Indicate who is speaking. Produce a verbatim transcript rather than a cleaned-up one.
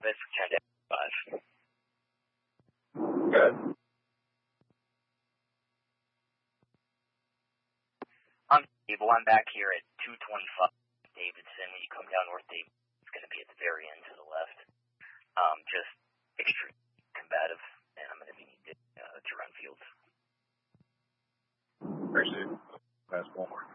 Speaker 1: That's ten to five.
Speaker 2: Good.
Speaker 1: I'm Dable. I'm back here at two twenty-five Davidson. When you come down North Davidson, it's going to be at the very end to the left. Um, just extremely combative, and I'm going to be needed uh, to run fields.
Speaker 2: Appreciate it. Pass Walmart.